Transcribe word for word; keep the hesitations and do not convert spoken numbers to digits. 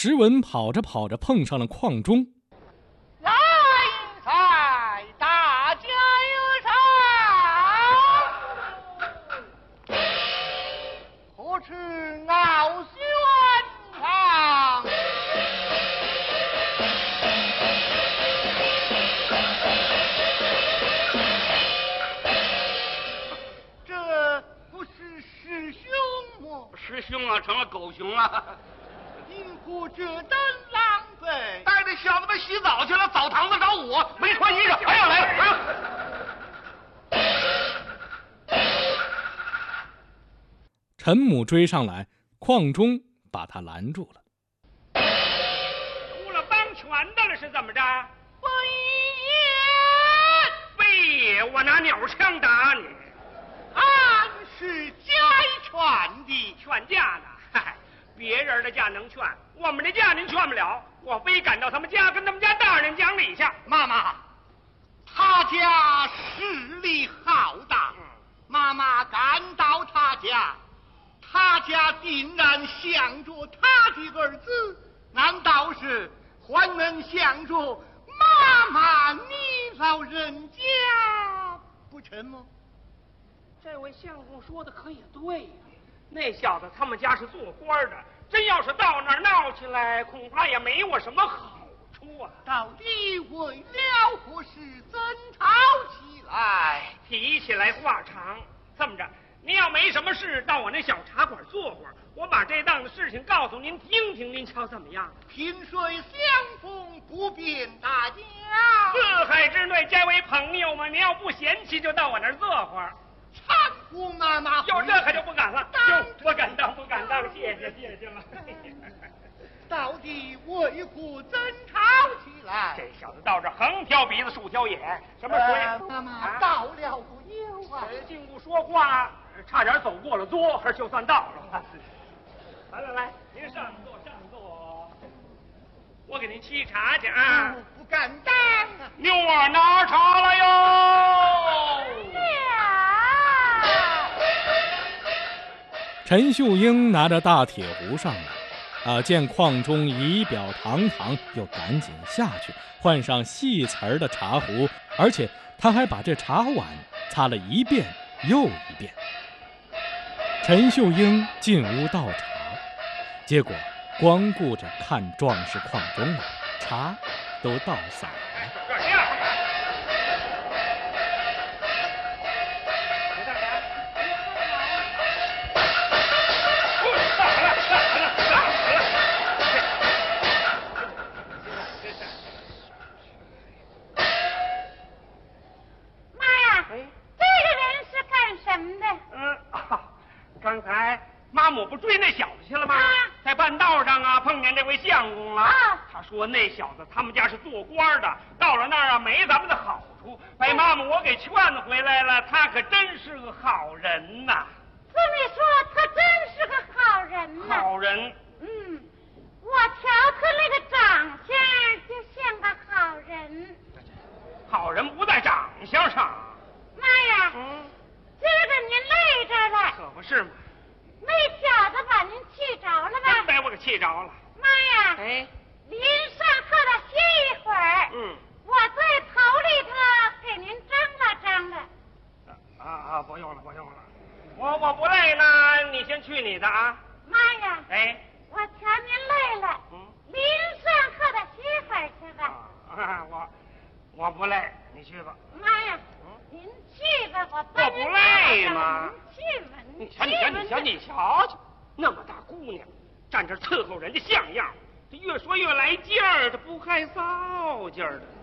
石文跑着跑着碰上了邝忠。 来来，大家有赏，何处傲轩堂？这不是师兄吗？ 师兄啊，成了狗熊了。 因何这般狼狈？ 带着小子们洗澡去了，澡堂子找我，没穿衣裳。哎呀，来了，哎呀！ 陈母追上来，邝忠把他拦住了。 出了帮拳的了是怎么着？ 非也， 非也，我拿鸟枪打你。 俺是家劝的， 劝架呢？嗨，别人的架能劝，我们的架您劝不了。我非赶到他们家，跟他们家大人讲理去。 妈妈，他家势力浩大， 嗯、 妈妈赶到他家，他家竟然想着他的儿子，难道是还能想着妈妈你老人家不成吗？ 这位相公说的可也对呀、啊，那小子他们家是做官的，真要是到那儿闹起来，恐怕也没我什么好处啊。 到底为了何事争吵起来？ 提起来话长，这么着，您要没什么事，到我那小茶馆坐会儿，我把这档子事情告诉您听听，您瞧怎么样？ 萍水相逢不便大家， 四海之内皆为朋友嘛，您要不嫌弃，就到我那儿坐会儿。 搀扶妈妈， 有这可就不敢了，就不敢当，不敢当，谢谢谢谢了。 到底为何争吵起来？ 这小子到这横挑鼻子竖挑眼，什么水？ 呃、妈妈、啊、到了不久啊！ 这进屋说话，差点走过了桌，就算到了。来来来，您上座上座，我给您沏茶去啊！ 哦、不敢当啊！ 妞儿拿茶来哟！ 陈秀英拿着大铁壶上来，啊，见邝忠仪表堂堂，又赶紧下去换上细瓷儿的茶壶，而且他还把这茶碗擦了一遍又一遍。陈秀英进屋倒茶，结果光顾着看壮士邝忠了，茶都倒洒了。 刚才妈母不追那小子去了吗？啊、在半道上啊，碰见这位相公了。啊、他说那小子他们家是做官的，到了那儿啊没咱们的好处，被妈母我给劝回来了。他可真是个好人呐！ 这么说，他真是个好人呐。 好人。 嗯，我瞧他那个长相就像个好人。 好人不在长相上。 妈呀！ 嗯。 今儿个您累着了， 可不是嘛？ 那小子把您气着了吧？ 真把我给气着了。 妈呀！ 哎， 您上炕了歇一会儿。 嗯， 我在头里头给您张罗张罗。 啊啊，不用了，不用了，我我不累呢，你先去你的啊。 妈呀！ 哎， 我瞧您累了，嗯，您上炕了歇会儿去吧。 啊，我我不累，你去吧。 妈呀！您去吧，我我不累吗？ 您去吧， 你瞧，你瞧，你瞧，你瞧瞧，那么大姑娘，站这伺候人家像样，这越说越来劲儿，这不害臊劲儿的。